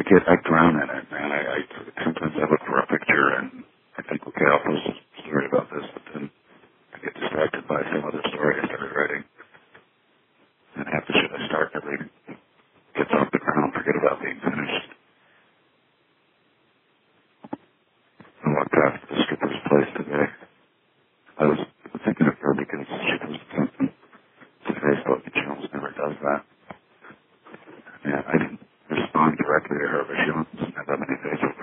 I drown in it, man. I sometimes I look for a picture and I think, okay, I'll post a story about this, but then I get distracted by some other story I started writing. And half the shit I start never even gets off the ground, forget about being finished. I walked past the stripper's place today. I was thinking of her because she posted something to Facebook and she almost never does that. Yeah, I didn't respond directly to her, but she doesn't have that many Facebook